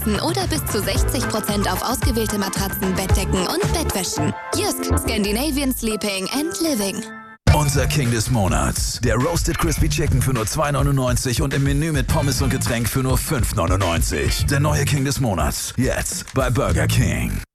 Matratzen oder bis zu 60% auf ausgewählte Matratzen, Bettdecken und Bettwäschen. Jysk, Scandinavian Sleeping and Living. Unser King des Monats. Der Roasted Crispy Chicken für nur 2,99 und im Menü mit Pommes und Getränk für nur 5,99. Der neue King des Monats. Jetzt bei Burger King.